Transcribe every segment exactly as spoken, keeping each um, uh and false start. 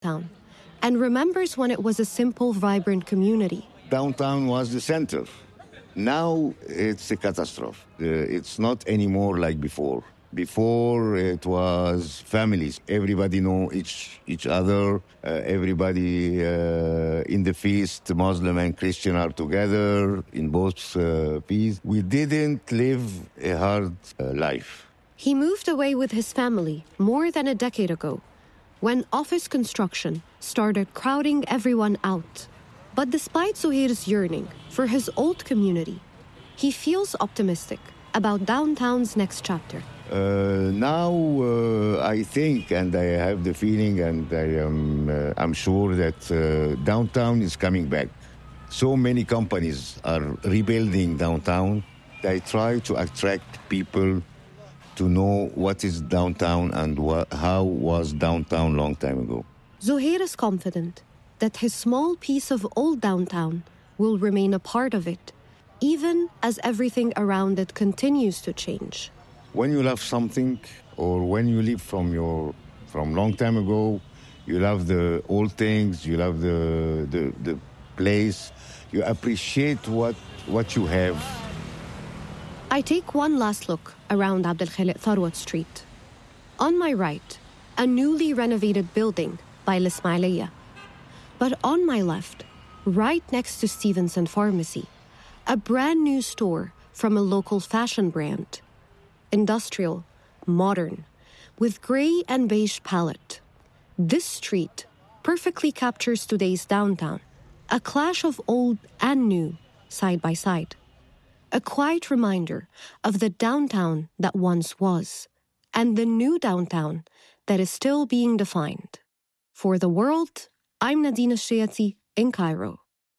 town and remembers when it was a simple, vibrant community. Downtown was the center. Now it's a catastrophe. Uh, it's not anymore like before. Before it was families. Everybody know each each other. Uh, everybody uh, in the feast, Muslim and Christian are together in both uh, feasts. We didn't live a hard uh, life. He moved away with his family more than a decade ago, when office construction started crowding everyone out. But despite Zuhair's yearning for his old community, he feels optimistic about downtown's next chapter. Uh, now uh, I think, and I have the feeling, and I am uh, I'm sure that uh, downtown is coming back. So many companies are rebuilding downtown. They try to attract people to know what is downtown and wha- how was downtown long time ago. Zuhair is confident that his small piece of old downtown will remain a part of it, even as everything around it continues to change. When you love something, or when you live from your from long time ago, you love the old things, you love the the, the place, you appreciate what what you have. I take one last look around Abd al-Khaliq Tharwat Street. On my right, a newly renovated building by L'Ismailiyya. But on my left, right next to Stevenson Pharmacy, a brand new store from a local fashion brand. Industrial, modern, with gray and beige palette. This street perfectly captures today's downtown, a clash of old and new, side by side. A quiet reminder of the downtown that once was, and the new downtown that is still being defined. For The World, I'm Nadine Shayati in Cairo.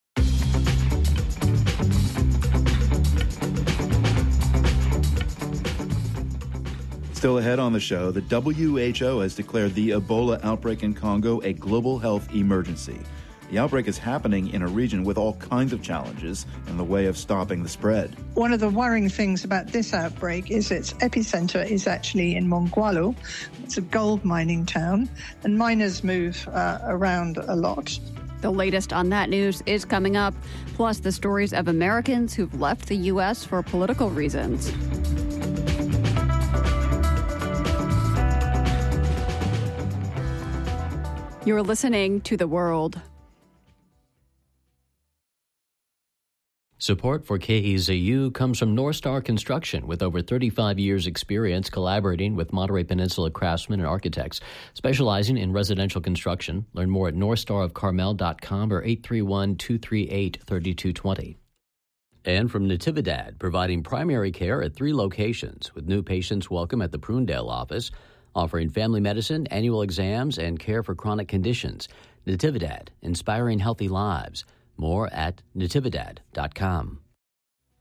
Still ahead on the show, the W H O has declared the Ebola outbreak in Congo a global health emergency. The outbreak is happening in a region with all kinds of challenges in the way of stopping the spread. One of the worrying things about this outbreak is its epicenter is actually in Mongwalu. It's a gold mining town, and miners move uh, around a lot. The latest on that news is coming up, plus the stories of Americans who've left the U S for political reasons. You're listening to The World. Support for K E Z U comes from North Star Construction, with over thirty-five years' experience collaborating with Monterey Peninsula craftsmen and architects, specializing in residential construction. Learn more at north star of carmel dot com or eight three one, two three eight, three two two zero. And from Natividad, providing primary care at three locations, with new patients welcome at the Prunedale office, offering family medicine, annual exams, and care for chronic conditions. Natividad, inspiring healthy lives. More at natividad dot com.